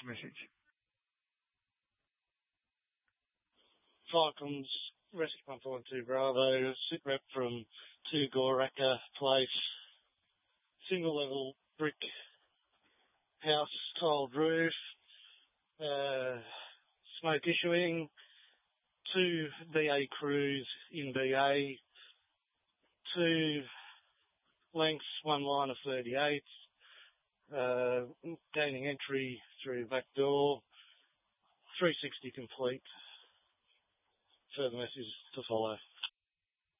message. Falcons, Rescue 142 Bravo, sit rep from 2 Goraka Place, single level brick house, tiled roof, smoke issuing, 2 BA crews in BA, 2 lengths, 1 line of 38, gaining entry through the back door, 360 complete. Further messages to follow.